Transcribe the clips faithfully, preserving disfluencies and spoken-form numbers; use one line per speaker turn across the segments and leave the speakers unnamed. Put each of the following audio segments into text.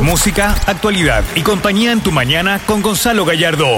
Música, actualidad y compañía en tu mañana con Gonzalo Gallardo.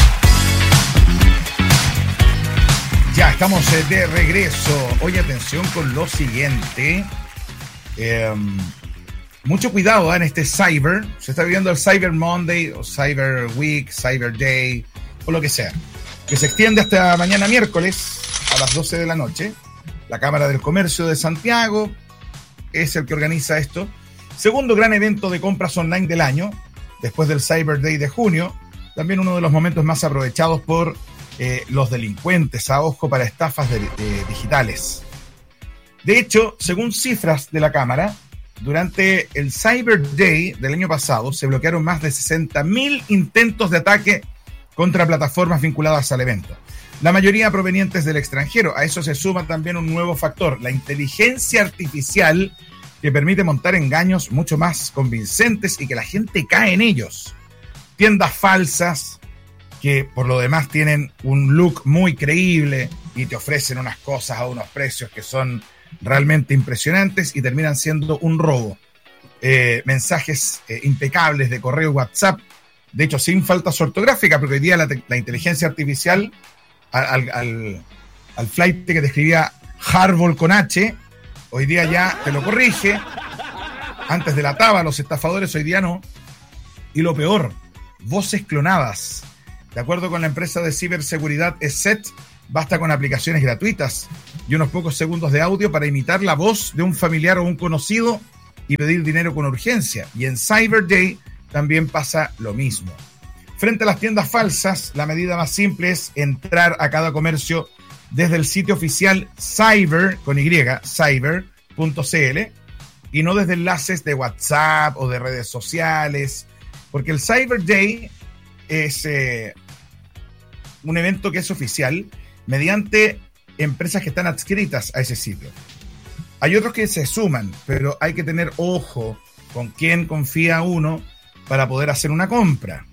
Ya estamos de regreso. Hoy atención con lo siguiente. Eh, mucho cuidado ¿eh? en este Cyber. Se está viviendo el Cyber Monday o Cyber Week, Cyber Day o lo que sea. Que se extiende hasta mañana miércoles a las doce de la noche. La Cámara del Comercio de Santiago es el que organiza esto. Segundo gran evento de compras online del año, después del Cyber Day de junio. También uno de los momentos más aprovechados por eh, los delincuentes a ojo para estafas de, de, digitales. De hecho, según cifras de la Cámara, durante el Cyber Day del año pasado se bloquearon más de sesenta mil intentos de ataque contra plataformas vinculadas al evento. La mayoría provenientes del extranjero. A eso se suma también un nuevo factor, la inteligencia artificial, que permite montar engaños mucho más convincentes y que la gente cae en ellos. Tiendas falsas que por lo demás tienen un look muy creíble y te ofrecen unas cosas a unos precios que son realmente impresionantes y terminan siendo un robo. Eh, mensajes eh, impecables de correo WhatsApp, de hecho sin faltas ortográficas, porque hoy día la, la inteligencia artificial al, al, al flight que te escribía Harbol con H, hoy día ya te lo corrige. Antes delataba a los estafadores, hoy día no. Y lo peor, voces clonadas. De acuerdo con la empresa de ciberseguridad ESET, basta con aplicaciones gratuitas y unos pocos segundos de audio para imitar la voz de un familiar o un conocido y pedir dinero con urgencia. Y en Cyber Day también pasa lo mismo. Frente a las tiendas falsas, la medida más simple es entrar a cada comercio desde el sitio oficial Cyber, con Y, cyber punto c l, y no desde enlaces de WhatsApp o de redes sociales, porque el Cyber Day es eh, un evento que es oficial mediante empresas que están adscritas a ese sitio. Hay otros que se suman, pero hay que tener ojo con quién confía uno para poder hacer una compra.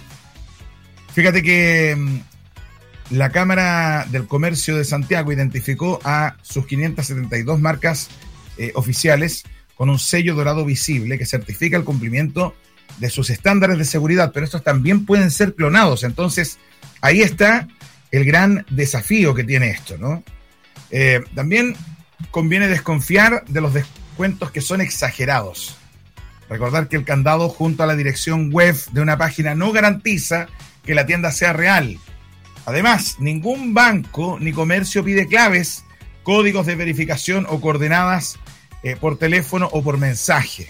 Fíjate que la Cámara del Comercio de Santiago identificó a sus quinientas setenta y dos marcas eh, oficiales con un sello dorado visible que certifica el cumplimiento de sus estándares de seguridad, pero estos también pueden ser clonados. Entonces, ahí está el gran desafío que tiene esto, ¿no? Eh, también conviene desconfiar de los descuentos que son exagerados. Recordar que el candado junto a la dirección web de una página no garantiza que la tienda sea real. Además, ningún banco ni comercio pide claves, códigos de verificación o coordenadas eh, por teléfono o por mensaje.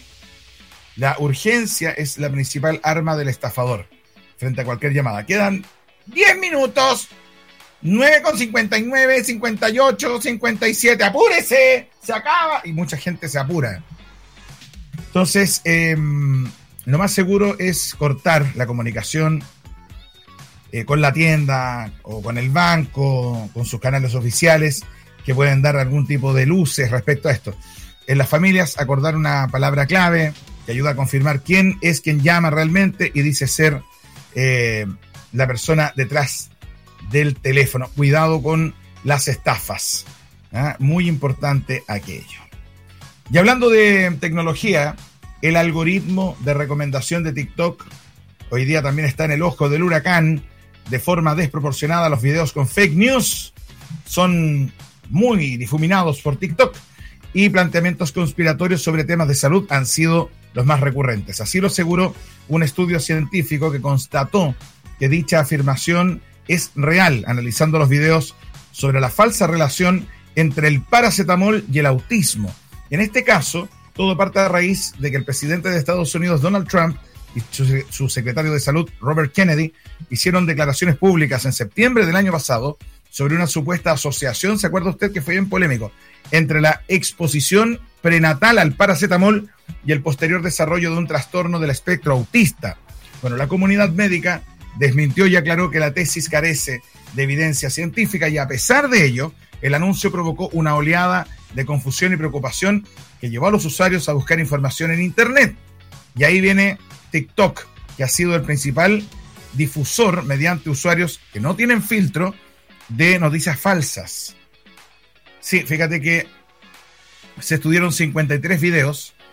La urgencia es la principal arma del estafador frente a cualquier llamada. Quedan diez minutos, nueve con cincuenta y nueve, cincuenta y ocho, cincuenta y siete. ¡Apúrese! ¡Se acaba! Y mucha gente se apura. Entonces, eh, lo más seguro es cortar la comunicación Eh, con la tienda o con el banco, con sus canales oficiales que pueden dar algún tipo de luces respecto a esto. En las familias, acordar una palabra clave que ayuda a confirmar quién es quien llama realmente y dice ser eh, la persona detrás del teléfono. Cuidado con las estafas. ¿Ah? Muy importante aquello. Y hablando de tecnología, el algoritmo de recomendación de TikTok hoy día también está en el ojo del huracán. De forma desproporcionada, los videos con fake news son muy difuminados por TikTok y planteamientos conspiratorios sobre temas de salud han sido los más recurrentes. Así lo aseguró un estudio científico que constató que dicha afirmación es real, analizando los videos sobre la falsa relación entre el paracetamol y el autismo. En este caso, todo parte a raíz de que el presidente de Estados Unidos, Donald Trump, y su, su secretario de salud, Robert Kennedy, hicieron declaraciones públicas en septiembre del año pasado sobre una supuesta asociación, ¿se acuerda usted que fue bien polémico?, entre la exposición prenatal al paracetamol y el posterior desarrollo de un trastorno del espectro autista. Bueno, la comunidad médica desmintió y aclaró que la tesis carece de evidencia científica y a pesar de ello, el anuncio provocó una oleada de confusión y preocupación que llevó a los usuarios a buscar información en Internet. Y ahí viene TikTok, que ha sido el principal difusor mediante usuarios que no tienen filtro de noticias falsas. Sí, fíjate que se estudiaron cincuenta y tres videos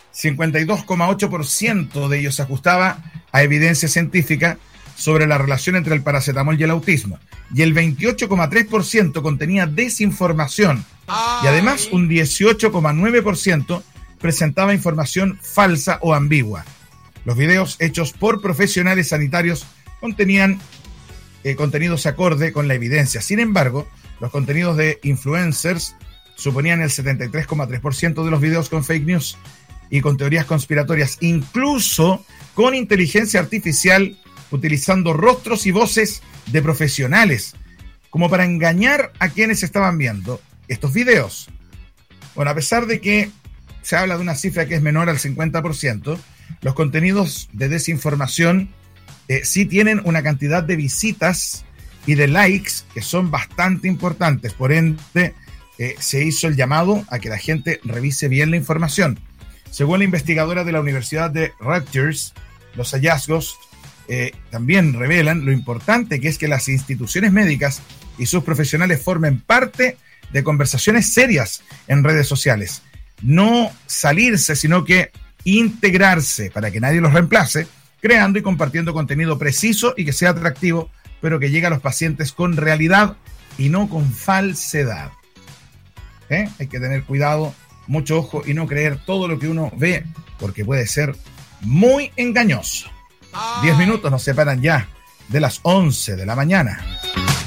cincuenta y dos coma ocho por ciento de ellos se ajustaba a evidencia científica sobre la relación entre el paracetamol y el autismo. Y el veintiocho coma tres por ciento contenía desinformación. Y además un dieciocho coma nueve por ciento presentaba información falsa o ambigua. Los videos hechos por profesionales sanitarios contenían eh, contenidos acorde con la evidencia. Sin embargo, los contenidos de influencers suponían el setenta y tres coma tres por ciento de los videos con fake news y con teorías conspiratorias, incluso con inteligencia artificial, utilizando rostros y voces de profesionales, como para engañar a quienes estaban viendo estos videos. Bueno, a pesar de que se habla de una cifra que es menor al cincuenta por ciento, los contenidos de desinformación eh, sí tienen una cantidad de visitas y de likes que son bastante importantes. Por ende, eh, se hizo el llamado a que la gente revise bien la información. Según la investigadora de la Universidad de Rutgers, los hallazgos eh, también revelan lo importante que es que las instituciones médicas y sus profesionales formen parte de conversaciones serias en redes sociales. No salirse, sino que integrarse para que nadie los reemplace, creando y compartiendo contenido preciso y que sea atractivo, pero que llegue a los pacientes con realidad y no con falsedad. ¿Eh? Hay que tener cuidado, mucho ojo y no creer todo lo que uno ve, porque puede ser muy engañoso. Diez minutos nos separan ya de las once de la mañana.